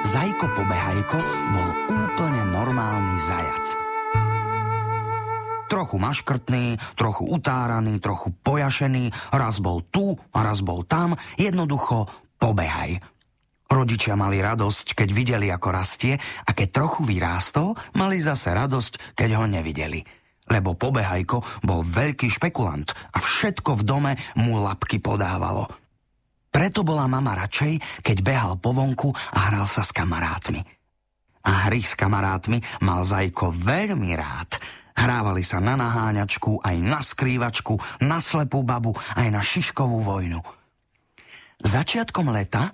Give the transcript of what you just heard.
Zajko Pobehajko bol úplne normálny zajac. Trochu maškrtný, trochu utáraný, trochu pojašený, raz bol tu a raz bol tam, jednoducho Pobehaj. Rodičia mali radosť, keď videli, ako rastie, a keď trochu vyrástol, mali zase radosť, keď ho nevideli. Lebo Pobehajko bol veľký špekulant a všetko v dome mu labky podávalo. Preto bola mama radšej, keď behal po vonku a hral sa s kamarátmi. A hry s kamarátmi mal Zajko veľmi rád. Hrávali sa na naháňačku, aj na skrývačku, na slepú babu, aj na šiškovú vojnu. Začiatkom leta